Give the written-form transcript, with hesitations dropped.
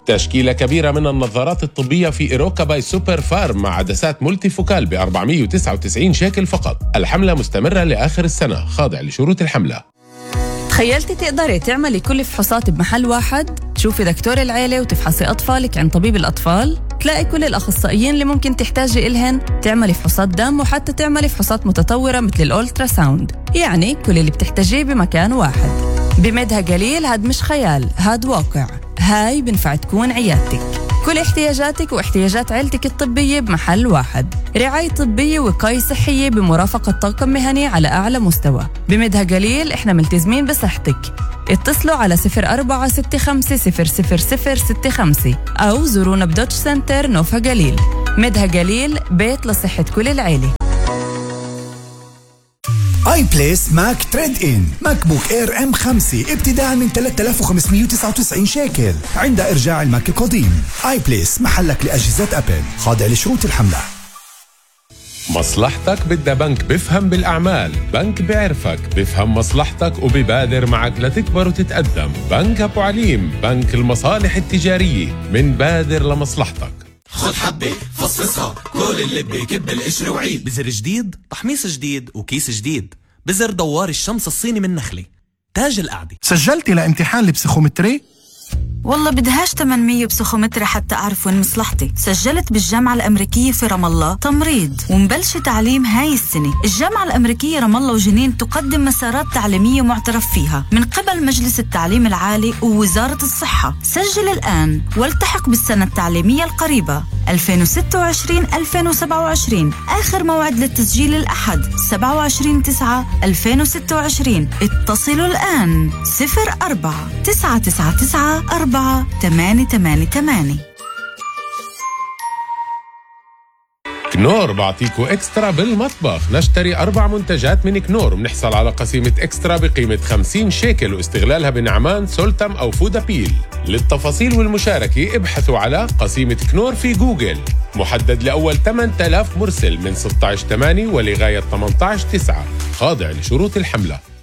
تشكيلة كبيرة من النظارات الطبية في إيروكا باي سوبر فارم مع عدسات مولتي فوكال ب 499 شيكل فقط. الحملة مستمرة لآخر السنة، خاضع لشروط الحملة. تخيلتي تقدري تعملي كل الفحوصات بمحل واحد؟ تشوفي دكتور العيلة وتفحصي أطفالك عند طبيب الأطفال؟ تلاقي كل الأخصائيين اللي ممكن تحتاجي إلهن، تعملي فحوصات دم وحتى تعملي فحوصات متطورة مثل الأولترا ساوند. يعني كل اللي بتحتاجيه بمكان واحد. بمدها قليل، هاد مش خيال، هاد واقع. هاي بنفع تكون عيادتك. كل احتياجاتك واحتياجات عيلتك الطبية بمحل واحد. رعاية طبية ووقاية صحية بمرافقة طاقم مهني على أعلى مستوى. بمدها قليل إحنا ملتزمين بصحتك. اتصلوا على 0465000065 أو زورونا بدوتش سنتر نوفا قليل. مدها قليل، بيت لصحة كل العيلة. اي بليس ماك تريد ان ماك بوك اير ام 5 ابتداء من 3599 شيكل عند ارجاع الماك القديم. اي بليس محلك لاجهزه ابل، خاضع لشروط الحمله. مصلحتك بدها بنك بفهم بالأعمال، بنك بعرفك، بفهم مصلحتك وببادر معك لتكبر وتتقدم. بنك أبو عليم، بنك المصالح التجارية، من بادر لمصلحتك. خد حبة فصصها، كل اللي بيكب القشر وعيد. بزر جديد، تحميص جديد وكيس جديد. بزر دوار الشمس الصيني من نخلة، تاج القعدة. سجلتي لامتحان البسيخومتري؟ والله بدهاش 800 بسيخومتري حتى أعرف وين مصلحتي. سجلت بالجامعة الأمريكية في رام الله تمريض ومبلش تعليم هاي السنة. الجامعة الأمريكية رام الله وجنين تقدم مسارات تعليمية معترف فيها من قبل مجلس التعليم العالي ووزارة الصحة. سجل الآن والتحق بالسنة التعليمية القريبة 2026-2027. آخر موعد للتسجيل الأحد 27/9/2026. اتصلوا الآن 04-999-4888. كنور بعطيكو اكسترا بالمطبخ. نشتري 4 منتجات من كنور وبنحصل على قسيمة اكسترا بقيمة 50 شيكل واستغلالها بنعمان، سولتم أو فودابيل. للتفاصيل والمشاركة ابحثوا على قسيمة كنور في جوجل. محدد لأول 8000 مرسل من 16/8 ولغاية 18/9، خاضع لشروط الحملة.